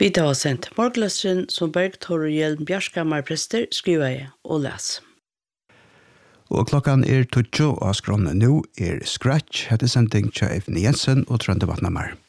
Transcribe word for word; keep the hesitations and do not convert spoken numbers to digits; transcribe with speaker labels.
Speaker 1: Vi da har sendt morgenløseren som Bergtor og Hjelm Bjarskammer prester skriver jeg og les.
Speaker 2: Og klokkan er tutjo, og skrånne nå er Scratch, heter sending til Eivind Jensen og Trøndevatnammer.